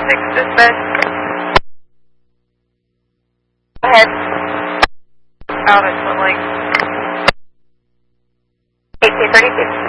dispatch. Go ahead. Out at Swan Lake. 1832.